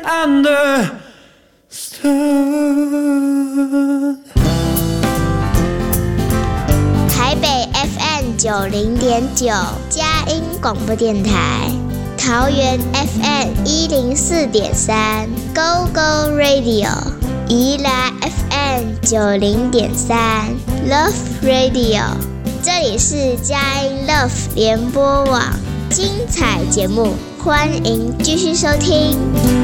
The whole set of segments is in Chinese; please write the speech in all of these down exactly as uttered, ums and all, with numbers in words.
understood。 台北 F M 九零点九佳音广播电台，桃园 F M 一零四点三 Go Go Radio， 宜兰 F M 九零点三 Love Radio。这里是佳音 Love 联播网，精彩节目，欢迎继续收听。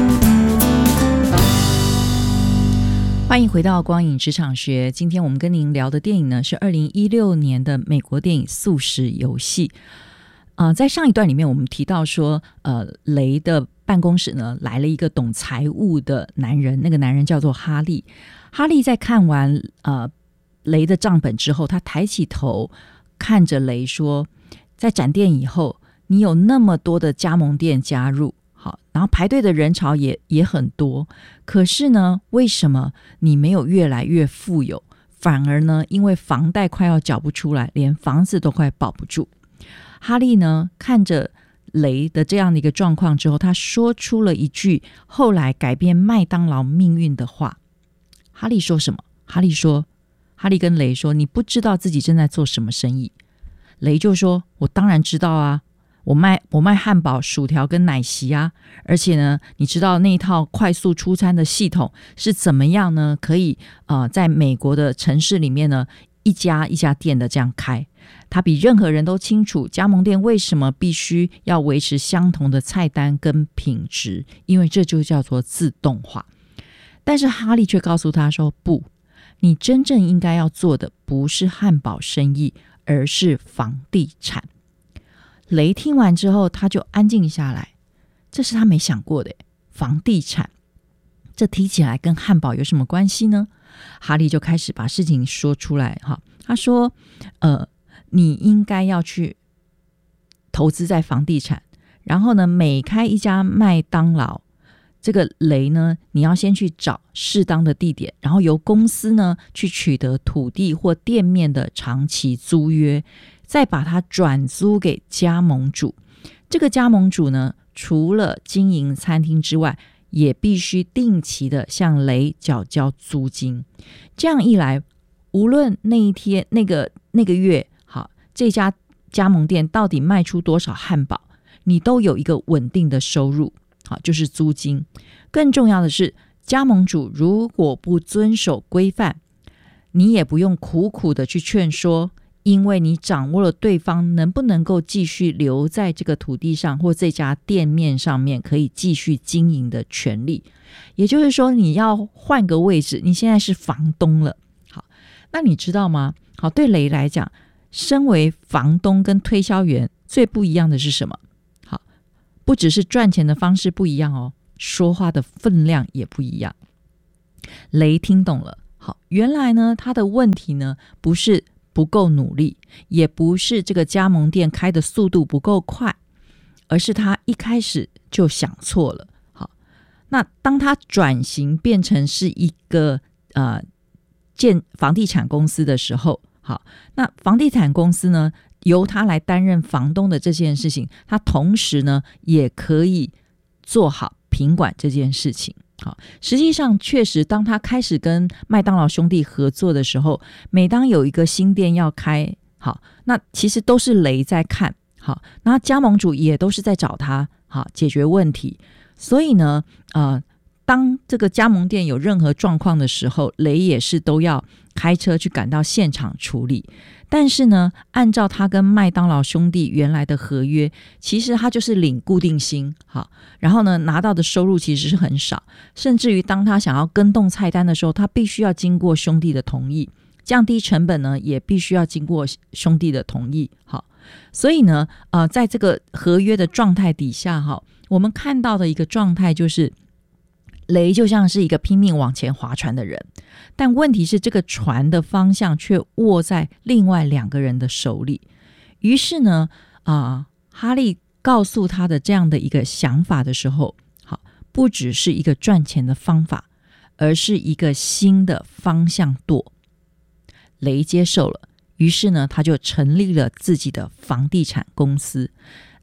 欢迎回到光影职场学。今天我们跟您聊的电影呢，是二零一六年的美国电影《速食游戏》。呃，在上一段里面，我们提到说，呃，雷的办公室呢来了一个懂财务的男人，那个男人叫做哈利。哈利在看完呃雷的账本之后，他抬起头看着雷说，在展店以后，你有那么多的加盟店加入，好，然后排队的人潮也也很多，可是呢，为什么你没有越来越富有，反而呢，因为房贷快要缴不出来，连房子都快保不住。哈利呢，看着雷的这样的一个状况之后，他说出了一句后来改变麦当劳命运的话。哈利说什么？哈利说，哈利跟雷说，你不知道自己正在做什么生意。雷就说，我当然知道啊，我卖我卖汉堡、薯条跟奶昔啊，而且呢，你知道那一套快速出餐的系统是怎么样呢？可以呃，在美国的城市里面呢，一家一家店的这样开。他比任何人都清楚加盟店为什么必须要维持相同的菜单跟品质，因为这就叫做自动化。但是哈利却告诉他说，不，你真正应该要做的不是汉堡生意，而是房地产。雷听完之后他就安静下来，这是他没想过的，房地产这提起来跟汉堡有什么关系呢？哈利就开始把事情说出来哈，他说呃，你应该要去投资在房地产，然后呢，每开一家麦当劳，这个雷呢，你要先去找适当的地点，然后由公司呢去取得土地或店面的长期租约，再把它转租给加盟主。这个加盟主呢，除了经营餐厅之外，也必须定期的向雷缴交租金。这样一来，无论那一天那个那个月好，这家加盟店到底卖出多少汉堡，你都有一个稳定的收入，好，就是租金。更重要的是，加盟主如果不遵守规范，你也不用苦苦的去劝说，因为你掌握了对方能不能够继续留在这个土地上或这家店面上面可以继续经营的权利。也就是说，你要换个位置，你现在是房东了。好，那你知道吗？好，对雷来讲，身为房东跟推销员最不一样的是什么？好，不只是赚钱的方式不一样哦，说话的分量也不一样。雷听懂了，好，原来呢，他的问题呢，不是不够努力，也不是这个加盟店开的速度不够快，而是他一开始就想错了。好，那当他转型变成是一个呃建房地产公司的时候，好，那房地产公司呢，由他来担任房东的这件事情，他同时呢也可以做好品管这件事情。好，实际上确实当他开始跟麦当劳兄弟合作的时候，每当有一个新店要开，好，那其实都是雷在看，好，那加盟主也都是在找他，好，解决问题。所以呢呃，当这个加盟店有任何状况的时候，雷也是都要开车去赶到现场处理。但是呢，按照他跟麦当劳兄弟原来的合约，其实他就是领固定薪，好，然后呢，拿到的收入其实是很少，甚至于当他想要更动菜单的时候，他必须要经过兄弟的同意，降低成本呢，也必须要经过兄弟的同意。好，所以呢，呃，在这个合约的状态底下，哈，我们看到的一个状态就是，雷就像是一个拼命往前划船的人，但问题是这个船的方向却握在另外两个人的手里。于是呢，啊、呃，哈利告诉他的这样的一个想法的时候，好，不只是一个赚钱的方法，而是一个新的方向舵。雷接受了，于是呢，他就成立了自己的房地产公司。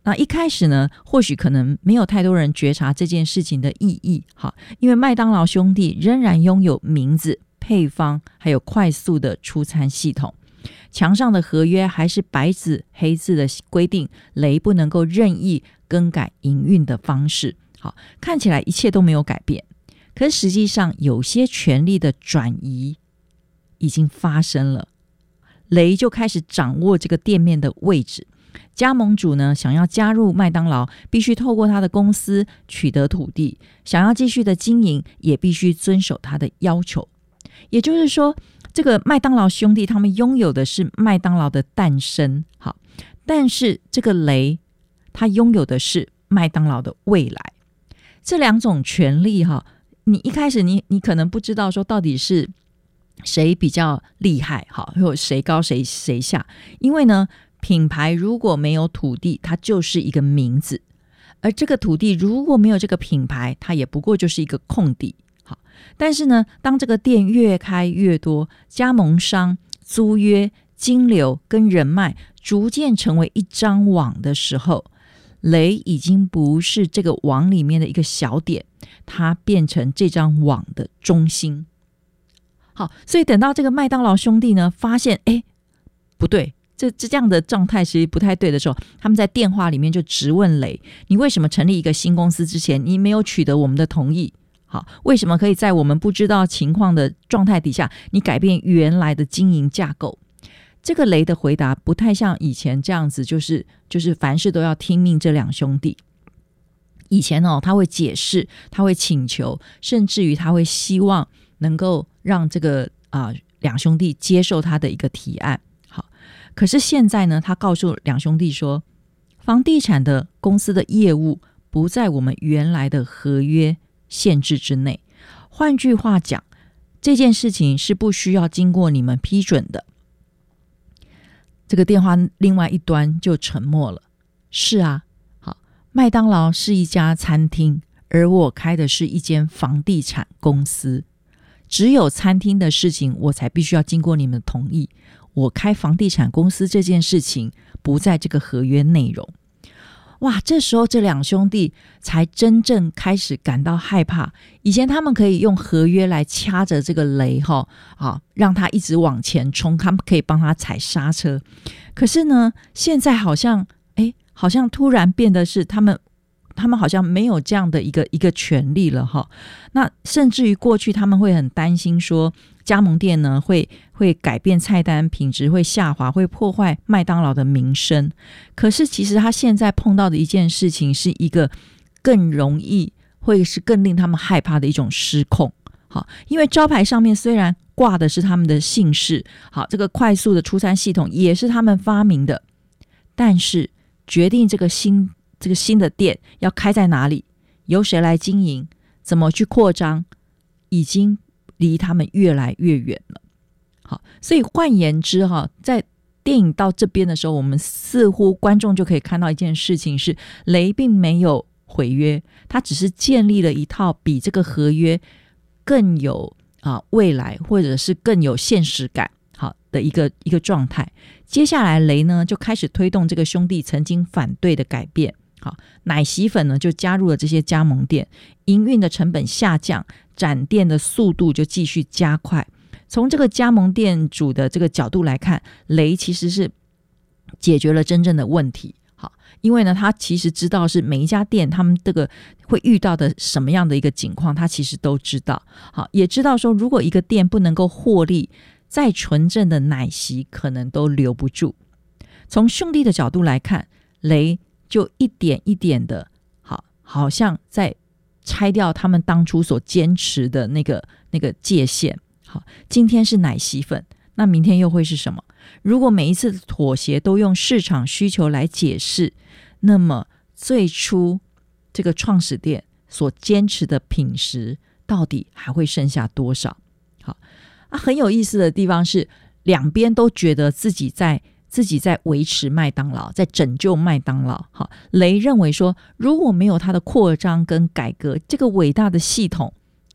那一开始呢，或许可能没有太多人觉察这件事情的意义，好，因为麦当劳兄弟仍然拥有名字、配方，还有快速的出餐系统。墙上的合约还是白纸黑字的规定，雷不能够任意更改营运的方式。好，看起来一切都没有改变，可是实际上有些权力的转移已经发生了。雷就开始掌握这个店面的位置，加盟主呢，想要加入麦当劳，必须透过他的公司取得土地，想要继续的经营，也必须遵守他的要求。也就是说，这个麦当劳兄弟他们拥有的是麦当劳的诞生，好，但是这个雷他拥有的是麦当劳的未来。这两种权利哈，你一开始你你可能不知道说到底是谁比较厉害，好，或者谁高谁谁下，因为呢，品牌如果没有土地，它就是一个名字，而这个土地如果没有这个品牌，它也不过就是一个空地。好，但是呢，当这个店越开越多，加盟商、租约、金流跟人脉逐渐成为一张网的时候，雷已经不是这个网里面的一个小点，它变成这张网的中心。好，所以等到这个麦当劳兄弟呢，发现哎不对，这这样的状态其实不太对的时候，他们在电话里面就质问雷：你为什么成立一个新公司之前，你没有取得我们的同意？好，为什么可以在我们不知道情况的状态底下，你改变原来的经营架构？这个雷的回答不太像以前这样子，就是就是凡事都要听命这两兄弟。以前哦，他会解释，他会请求，甚至于他会希望能够让这个啊、呃、两兄弟接受他的一个提案。好，可是现在呢，他告诉两兄弟说，房地产的公司的业务不在我们原来的合约限制之内。换句话讲，这件事情是不需要经过你们批准的。这个电话另外一端就沉默了。是啊，好，麦当劳是一家餐厅，而我开的是一间房地产公司。只有餐厅的事情我才必须要经过你们的同意，我开房地产公司这件事情不在这个合约内容。哇，这时候这两兄弟才真正开始感到害怕。以前他们可以用合约来掐着这个雷哈，啊，让他一直往前冲，他们可以帮他踩刹车。可是呢，现在好像哎，好像突然变得是他们他们好像没有这样的一个一个权利了哈。那甚至于过去他们会很担心说，加盟店呢会会改变菜单，品质会下滑，会破坏麦当劳的名声。可是其实他现在碰到的一件事情是一个更容易，会是更令他们害怕的一种失控。好，因为招牌上面虽然挂的是他们的姓氏，好，这个快速的出餐系统也是他们发明的，但是决定这个新这个新的店要开在哪里，由谁来经营，怎么去扩张，已经离他们越来越远了。好，所以换言之哈，在电影到这边的时候，我们似乎观众就可以看到一件事情是，雷并没有毁约，他只是建立了一套比这个合约更有啊未来，或者是更有现实感好的一个一个状态。接下来雷呢就开始推动这个兄弟曾经反对的改变。好，奶昔粉呢就加入了这些加盟店，营运的成本下降，展店的速度就继续加快。从这个加盟店主的这个角度来看，雷其实是解决了真正的问题。好，因为呢他其实知道是每一家店他们这个会遇到的什么样的一个情况，他其实都知道。好，也知道说如果一个店不能够获利，再纯正的奶昔可能都留不住。从兄弟的角度来看，雷就一点一点的，好，好像在拆掉他们当初所坚持的那个那个界限。好，今天是奶昔粉，那明天又会是什么？如果每一次的妥协都用市场需求来解释，那么最初这个创始店所坚持的品质到底还会剩下多少？好啊，很有意思的地方是，两边都觉得自己在自己在维持麦当劳，在拯救麦当劳。好，雷认为说，如果没有他的扩张跟改革，这个伟大的系统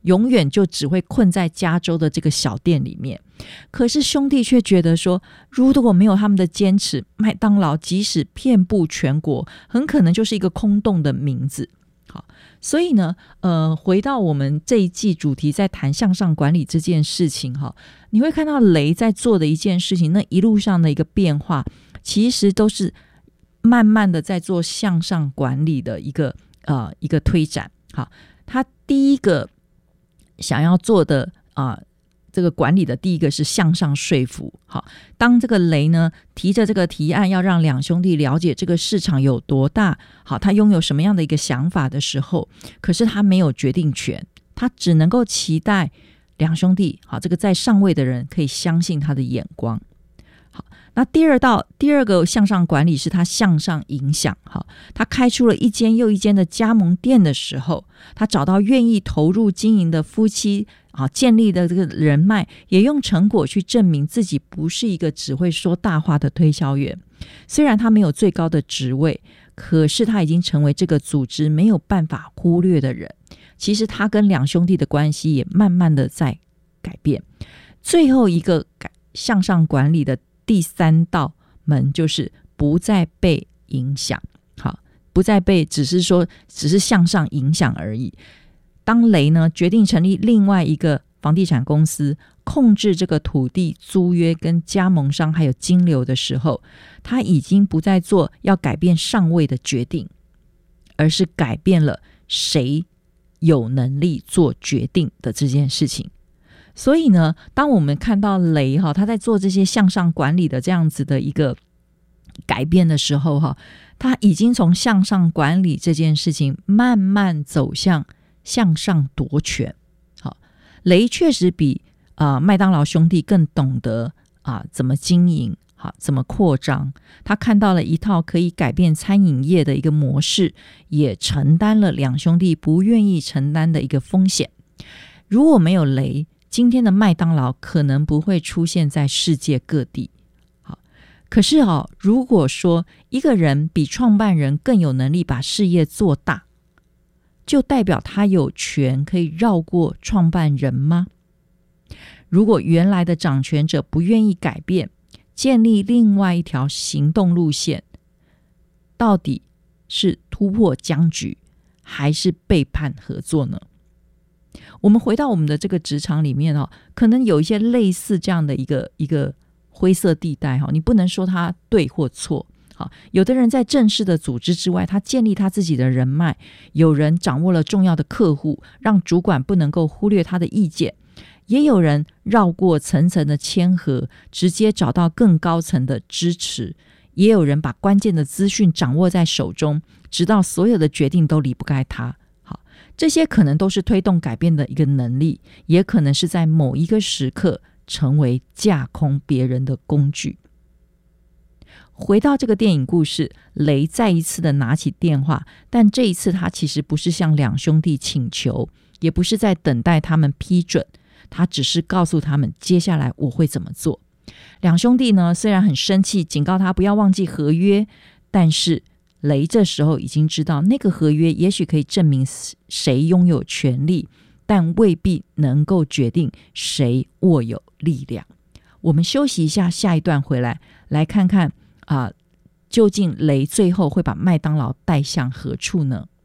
永远就只会困在加州的这个小店里面。可是兄弟却觉得说，如果没有他们的坚持，麦当劳即使遍布全国，很可能就是一个空洞的名字。好，所以呢，呃，回到我们这一季主题，在谈向上管理这件事情哈，你会看到雷在做的一件事情，那一路上的一个变化，其实都是慢慢的在做向上管理的一个呃一个推展。好，他第一个想要做的啊、呃，这个管理的第一个是向上说服。好，当这个雷呢提着这个提案要让两兄弟了解这个市场有多大，好，他拥有什么样的一个想法的时候，可是他没有决定权，他只能够期待两兄弟，好，这个在上位的人可以相信他的眼光。好，那第二道第二个向上管理是他向上影响。好，他开出了一间又一间的加盟店的时候，他找到愿意投入经营的夫妻，好，建立的这个人脉，也用成果去证明自己不是一个只会说大话的推销员。虽然他没有最高的职位，可是他已经成为这个组织没有办法忽略的人。其实他跟两兄弟的关系也慢慢的在改变。最后一个向上管理的第三道门就是不再被影响。好，不再被只是说只是向上影响而已。当雷呢决定成立另外一个房地产公司，控制这个土地租约跟加盟商还有金流的时候，他已经不再做要改变上位的决定，而是改变了谁有能力做决定的这件事情。所以呢，当我们看到雷哈他在做这些向上管理的这样子的一个改变的时候哈，他已经从向上管理这件事情慢慢走向向上夺权。好，雷确实比啊麦当劳兄弟更懂得啊怎么经营，好，怎么扩张。他看到了一套可以改变餐饮业的一个模式，也承担了两兄弟不愿意承担的一个风险。如果没有雷，今天的麦当劳可能不会出现在世界各地。好，可是哦，如果说一个人比创办人更有能力把事业做大，就代表他有权可以绕过创办人吗？如果原来的掌权者不愿意改变，建立另外一条行动路线，到底是突破僵局，还是背叛合作呢？我们回到我们的这个职场里面哦，可能有一些类似这样的一个一个灰色地带哈，你不能说他对或错。好，有的人在正式的组织之外，他建立他自己的人脉，有人掌握了重要的客户，让主管不能够忽略他的意见，也有人绕过层层的签合，直接找到更高层的支持，也有人把关键的资讯掌握在手中，直到所有的决定都离不开他。好，这些可能都是推动改变的一个能力，也可能是在某一个时刻成为架空别人的工具。回到这个电影故事，雷再一次的拿起电话，但这一次他其实不是向两兄弟请求，也不是在等待他们批准，他只是告诉他们接下来我会怎么做。两兄弟呢虽然很生气，警告他不要忘记合约，但是雷这时候已经知道那个合约也许可以证明谁拥有权利，但未必能够决定谁握有力量。我们休息一下，下一段回来来看看啊、呃，究竟雷最后会把麦当劳带向何处呢？